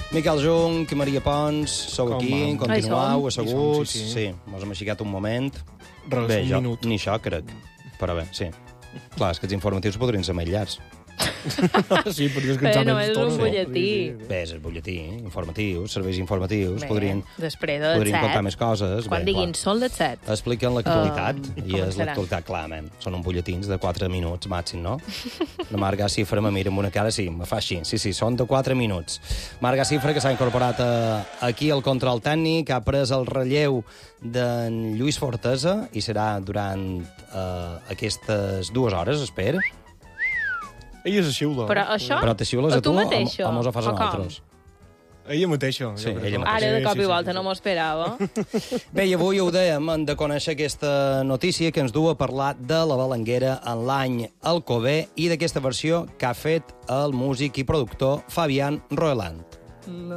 Miquel Junc, Maria Pons, sou aquí, continuau, asseguts. Sí, mos hem aixecat un moment. Res, un minut. Ni això, crec. Però bé, sí. Clar, és que els informatius podrien ser més llargs. Sí, perquè és que no, és un butlletí. Bé, és el butlletí, informatius, serveis informatius, podrien contar més coses. Quan diguin, són les 7. Expliquen l'actualitat, i és l'actualitat, clarament. Són uns butlletins de 4 minuts màxim, no? La Marga Cifra me mira amb una cara, sí, me fa així. Sí, són de 4 minuts. Marga Cifra, que s'ha incorporat aquí al control tècnic, ha pres el relleu d'en Lluís Fortesa, i serà durant aquestes 2 hores, espera. Ella se xiula. Però això? Però te xiules a tu o mos ho fas a nosaltres? Ella mateixa. Sí, ella mateixa. Ara de cop i volta no m'ho esperava. Bé, i avui ho dèiem, hem de conèixer aquesta notícia que ens du a parlar de la Balanguera en l'any Alcover i d'aquesta versió que ha fet el músic i productor Fabián Roeland.